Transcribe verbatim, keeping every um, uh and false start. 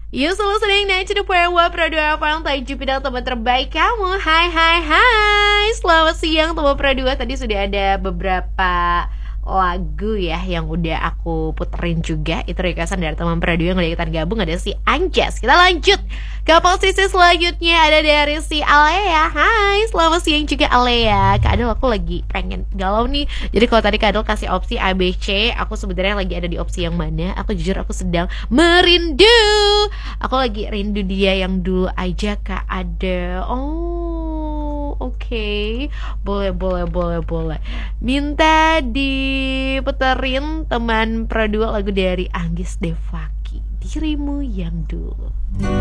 You selalu sedang naik to the point where Pradua Farm Tajuk bidang teman terbaik kamu. Hai hai hai, selamat siang teman Pradua. Tadi sudah ada beberapa lagu ya yang udah aku puterin juga. Itu requestan dari teman Pradua yang udah ikutan gabung. Ada si Anjas. Kita lanjut ke posisi selanjutnya. Ada dari si Alea. Hai, selamat siang juga Alea. Kak Adel, aku lagi pengen galau nih. Jadi kalau tadi Kak Adel kasih opsi A B C, aku sebenarnya lagi ada di opsi yang mana? Aku jujur aku sedang merindu. Aku lagi rindu dia yang dulu aja Kak Adel. Oh, oke, okay. Boleh, boleh, boleh, boleh. Minta diputerin teman Pradua lagu dari Anggis Devaki, Dirimu Yang Dulu.